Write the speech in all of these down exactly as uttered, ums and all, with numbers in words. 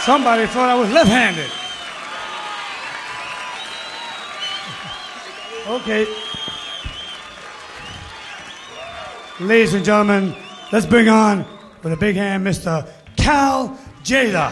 Somebody thought I was left-handed. Okay. Ladies and gentlemen, let's bring on, with a big hand, Mister Cal Tjader.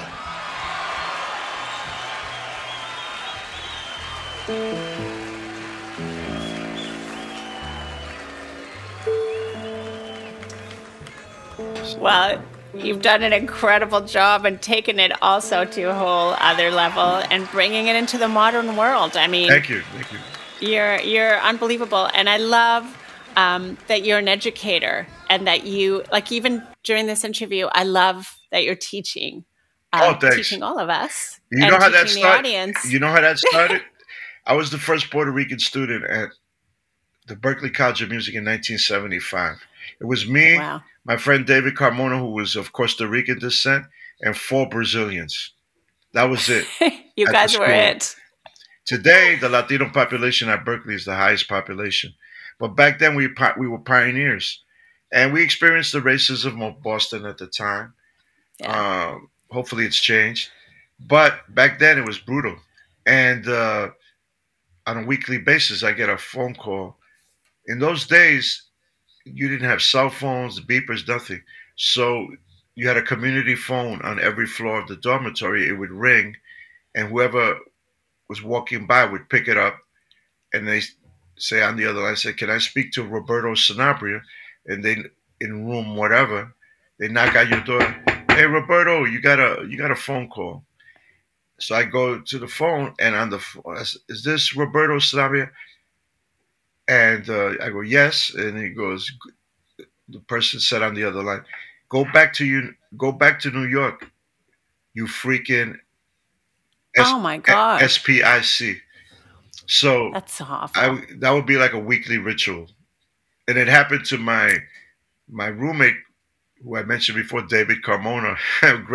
Well, you've done an incredible job and taken it also to a whole other level and bringing it into the modern world. I mean, thank you, thank you. You're you're unbelievable, and I love um, that you're an educator and that you, like, even during this interview, I love that you're teaching, uh, oh, thanks. teaching all of us. You and know how that teaching started? The audience. You know how that started? I was the first Puerto Rican student at the Berklee College of Music in nineteen seventy-five. It was me, Wow. my friend David Carmona, who was of Costa Rican descent, and four Brazilians. That was it. You guys were it. Today, the Latino population at Berklee is the highest population. But back then, we we were pioneers. And we experienced the racism of Boston at the time. Yeah. Um, hopefully it's changed. But back then, it was brutal. And uh, on a weekly basis, I get a phone call. In those days, you didn't have cell phones, beepers, nothing. So you had a community phone on every floor of the dormitory. It would ring, and whoever was walking by would pick it up, and they say on the other line, say, "Can I speak to Roberto Sanabria?" And they, in room whatever, they knock at your door. "Hey, Roberto, you got a you got a phone call." So I go to the phone, and on the phone, "Is this Roberto Sanabria?" And uh, I go, "Yes." And he goes, the person said on the other line, "Go back to you, go back to New York, you freaking S- oh my God, S P I C." So that's awful. I, that would be like a weekly ritual, and it happened to my my roommate, who I mentioned before, David Carmona.